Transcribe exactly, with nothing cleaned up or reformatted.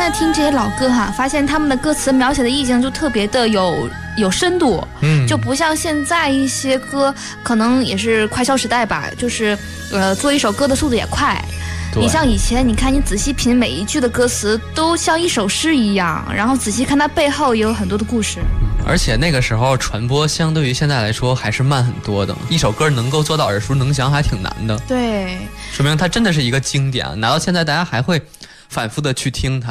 在听这些老歌哈，发现他们的歌词描写的意境就特别的有有深度，嗯，就不像现在一些歌，可能也是快消时代吧，就是呃做一首歌的速度也快。你像以前，你看你仔细品每一句的歌词，都像一首诗一样，然后仔细看它背后也有很多的故事。 而且那个时候传播相对于现在来说还是慢很多的，一首歌能够做到耳熟能详还挺难的。 对， 说明它真的是一个经典，拿到现在大家还会反复的去听它。